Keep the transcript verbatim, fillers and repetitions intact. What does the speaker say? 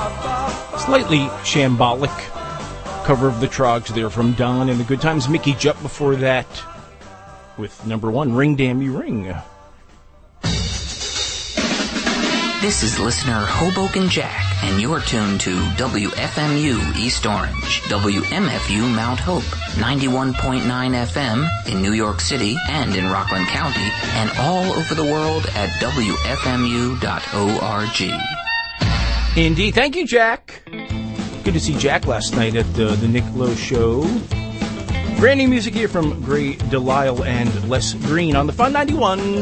Slightly shambolic cover of the Trogs there from Don and the Good Times. Mickey Jupp before that with number one, Ring Damn You Ring. This is listener Hoboken Jack, and you're tuned to W F M U East Orange, W M F U Mount Hope, ninety-one point nine F M in New York City and in Rockland County, and all over the world at W F M U dot org. Indeed. Thank you, Jack. Good to see Jack last night at uh, the Nick Lowe Show. Brand new music here from Gray Delisle and Les Green on the Fun ninety-one.